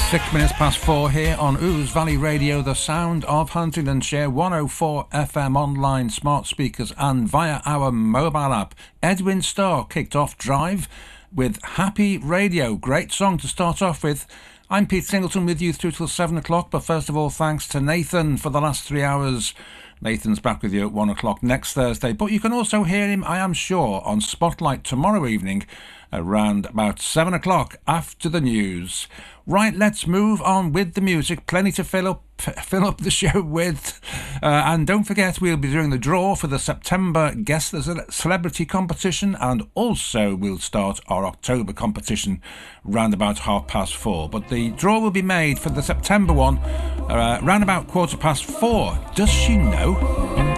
6 minutes past 4 here on Ouse Valley Radio, the sound of Huntingdonshire, 104 FM online, smart speakers and via our mobile app. Edwin Starr kicked off Drive with Happy Radio. Great song to start off with. I'm Pete Singleton with you through till 7 o'clock, but first of all, thanks to Nathan for the last 3 hours. Nathan's back with you at 1 o'clock next Thursday, but you can also hear him, I am sure, on Spotlight tomorrow evening around about 7 o'clock after the news. Right, let's move on with the music. Plenty to fill up the show with. And don't forget, we'll be doing the draw for the September Guest Celebrity competition, and also we'll start our October competition round about 4:30. But the draw will be made for the September one round about 4:15. Does she know?